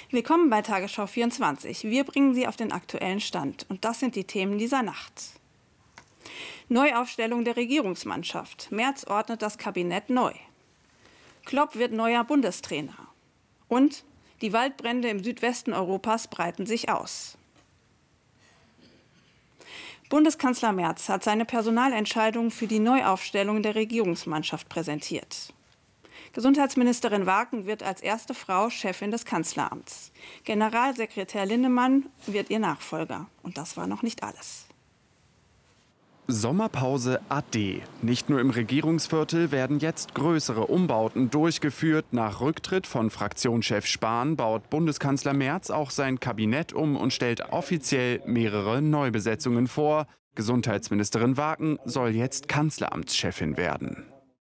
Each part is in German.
Willkommen bei Tagesschau 24. Wir bringen Sie auf den aktuellen Stand. Und das sind die Themen dieser Nacht. Neuaufstellung der Regierungsmannschaft. Merz ordnet das Kabinett neu. Klopp wird neuer Bundestrainer. Und die Waldbrände im Südwesten Europas breiten sich aus. Bundeskanzler Merz hat seine Personalentscheidung für die Neuaufstellung der Regierungsmannschaft präsentiert. Gesundheitsministerin Wagen wird als erste Frau Chefin des Kanzleramts. Generalsekretär Linnemann wird ihr Nachfolger. Und das war noch nicht alles. Sommerpause ade. Nicht nur im Regierungsviertel werden jetzt größere Umbauten durchgeführt. Nach Rücktritt von Fraktionschef Spahn baut Bundeskanzler Merz auch sein Kabinett um und stellt offiziell mehrere Neubesetzungen vor. Gesundheitsministerin Wagen soll jetzt Kanzleramtschefin werden.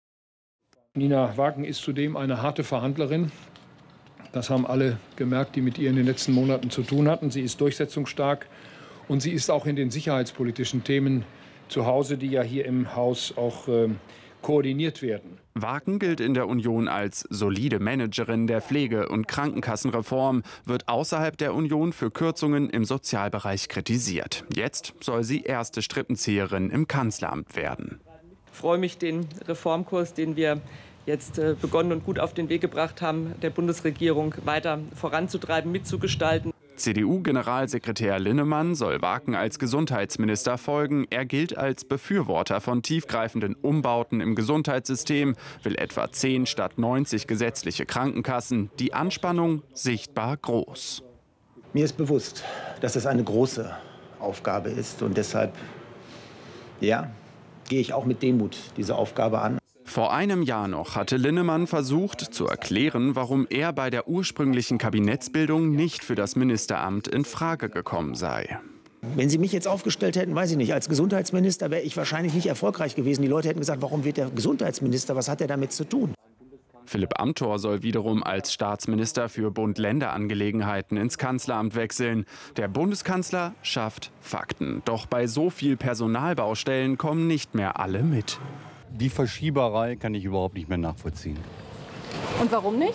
Nina Wagen ist zudem eine harte Verhandlerin. Das haben alle gemerkt, die mit ihr in den letzten Monaten zu tun hatten. Sie ist durchsetzungsstark und sie ist auch in den sicherheitspolitischen Themen zu Hause, die ja hier im Haus auch koordiniert werden. Wagen gilt in der Union als solide Managerin der Pflege- und Krankenkassenreform, wird außerhalb der Union für Kürzungen im Sozialbereich kritisiert. Jetzt soll sie erste Strippenzieherin im Kanzleramt werden. Ich freue mich, den Reformkurs, den wir jetzt begonnen und gut auf den Weg gebracht haben, der Bundesregierung weiter voranzutreiben, mitzugestalten. CDU-Generalsekretär Linnemann soll Wagen als Gesundheitsminister folgen. Er gilt als Befürworter von tiefgreifenden Umbauten im Gesundheitssystem, will etwa 10 statt 90 gesetzliche Krankenkassen. Die Anspannung sichtbar groß. Mir ist bewusst, dass es eine große Aufgabe ist und deshalb, ja, gehe ich auch mit Demut diese Aufgabe an. Vor einem Jahr noch hatte Linnemann versucht zu erklären, warum er bei der ursprünglichen Kabinettsbildung nicht für das Ministeramt in Frage gekommen sei. Wenn Sie mich jetzt aufgestellt hätten, weiß ich nicht, als Gesundheitsminister wäre ich wahrscheinlich nicht erfolgreich gewesen. Die Leute hätten gesagt, warum wird der Gesundheitsminister, was hat er damit zu tun? Philipp Amthor soll wiederum als Staatsminister für Bund-Länder-Angelegenheiten ins Kanzleramt wechseln. Der Bundeskanzler schafft Fakten. Doch bei so viel Personalbaustellen kommen nicht mehr alle mit. Die Verschieberei kann ich überhaupt nicht mehr nachvollziehen. Und warum nicht?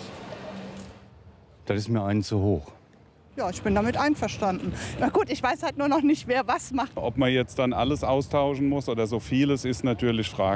Das ist mir einen zu hoch. Ja, ich bin damit einverstanden. Na gut, ich weiß halt nur noch nicht, wer was macht. Ob man jetzt dann alles austauschen muss oder so vieles, ist natürlich fraglich.